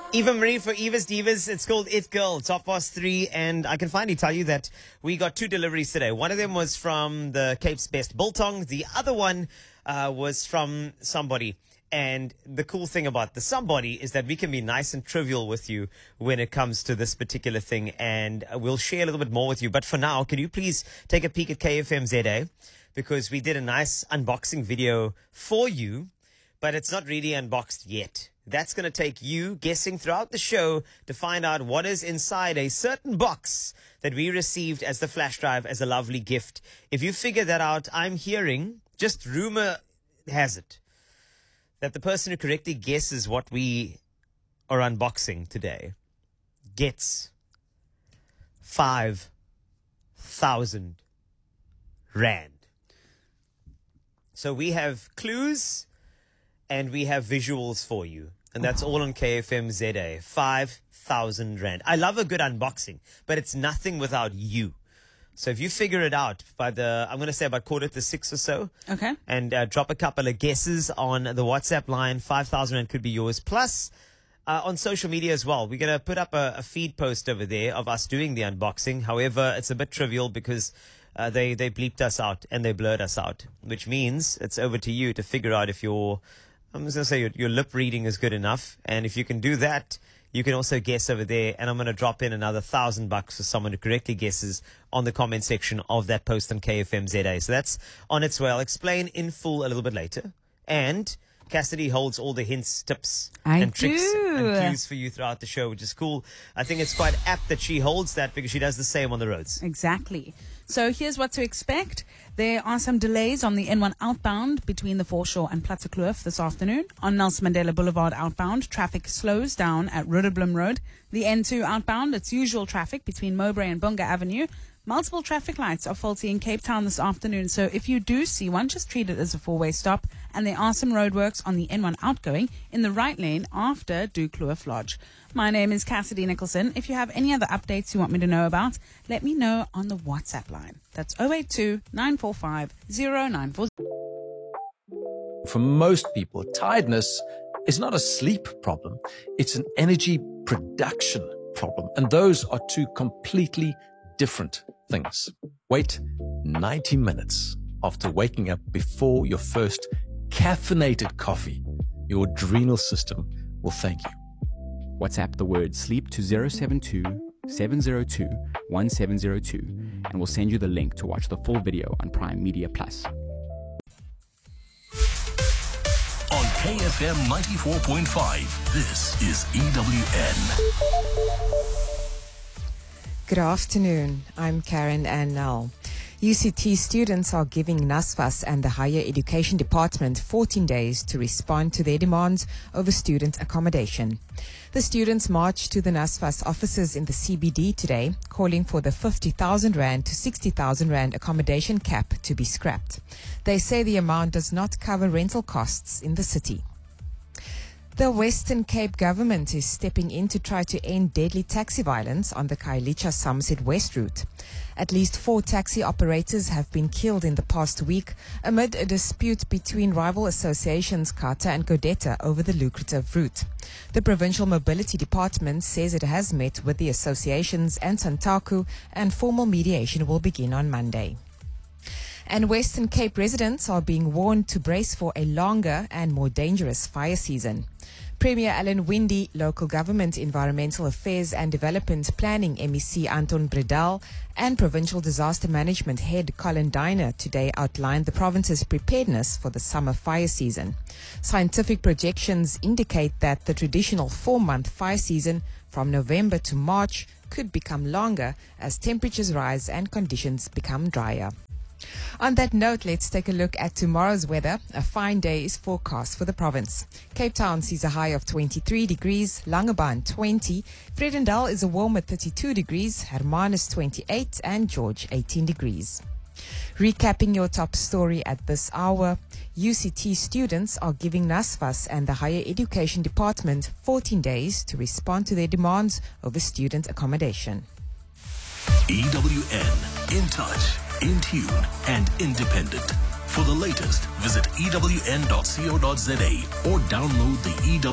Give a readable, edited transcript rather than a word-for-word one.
Eva Marie for Eva's Divas. It's called It Girl. It's 3:30, and I can finally tell you that we got 2 deliveries today. One of them was from the Cape's Best Biltong. The other one was from somebody. And the cool thing about the somebody is that we can be nice and trivial with you when it comes to this particular thing, and we'll share a little bit more with you. But for now, can you please take a peek at KFM ZA? Because we did a nice unboxing video for you, but it's not really unboxed yet. That's going to take you guessing throughout the show to find out what is inside a certain box that we received as the flash drive as a lovely gift. If you figure that out, I'm hearing, just rumor has it, that the person who correctly guesses what we are unboxing today gets 5,000 Rand. So we have clues and we have visuals for you. And that's all on KFM ZA. 5,000 Rand. I love a good unboxing, but it's nothing without you. So if you figure it out by I'm going to say about 5:45 or so. Okay. And drop a couple of guesses on the WhatsApp line. 5,000 Rand could be yours. Plus, on social media as well. We're going to put up a feed post over there of us doing the unboxing. However, it's a bit trivial because they bleeped us out and they blurred us out, which means it's over to you to figure out if I'm just going to say your lip reading is good enough. And if you can do that, you can also guess over there. And I'm going to drop in another $1,000 for someone who correctly guesses on the comment section of that post on KFM ZA. So that's on its way. I'll explain in full a little bit later. And Cassidy holds all the hints, tips, and tricks and clues for you throughout the show, which is cool. I think it's quite apt that she holds that because she does the same on the roads. Exactly. So here's what to expect. There are some delays on the N1 outbound between the Foreshore and Plattekloof this afternoon. On Nelson Mandela Boulevard outbound, traffic slows down at Rudderblom Road. The N2 outbound, it's usual traffic between Mowbray and Bunga Avenue. Multiple traffic lights are faulty in Cape Town this afternoon, so if you do see one, just treat it as a 4-way stop. And there are some roadworks on the N1 outgoing in the right lane after Dukloof Lodge. My name is Cassidy Nicholson. If you have any other updates you want me to know about, let me know on the WhatsApp line. That's 082-945-094. For most people, tiredness is not a sleep problem. It's an energy production problem. And those are 2 completely different things. Wait 90 minutes after waking up before your first caffeinated coffee. Your adrenal system will thank you. WhatsApp the word sleep to 072-702-1702 and we'll send you the link to watch the full video on Prime Media Plus. On KFM 94.5, this is EWN. Good afternoon. I'm Karen Annell. UCT students are giving NSFAS and the Higher Education Department 14 days to respond to their demands over student accommodation. The students marched to the NSFAS offices in the CBD today, calling for the 50,000 Rand to 60,000 Rand accommodation cap to be scrapped. They say the amount does not cover rental costs in the city. The Western Cape government is stepping in to try to end deadly taxi violence on the Khayelitsha-Somerset West route. At least 4 taxi operators have been killed in the past week amid a dispute between rival associations CATA and Godetta over the lucrative route. The Provincial Mobility Department says it has met with the associations and Santaku, and formal mediation will begin on Monday. And Western Cape residents are being warned to brace for a longer and more dangerous fire season. Premier Alan Winde, Local Government Environmental Affairs and Development Planning MEC Anton Bredal, and Provincial Disaster Management Head Colin Diner today outlined the province's preparedness for the summer fire season. Scientific projections indicate that the traditional 4-month fire season from November to March could become longer as temperatures rise and conditions become drier. On that note, let's take a look at tomorrow's weather. A fine day is forecast for the province. Cape Town sees a high of 23 degrees, Langebaan 20, Vredendal is a warm at 32 degrees, Hermanus 28 and George 18 degrees. Recapping your top story at this hour, UCT students are giving NSFAS and the Higher Education Department 14 days to respond to their demands over student accommodation. EWN, in touch, in tune, and independent. For the latest, visit ewn.co.za or download the EWN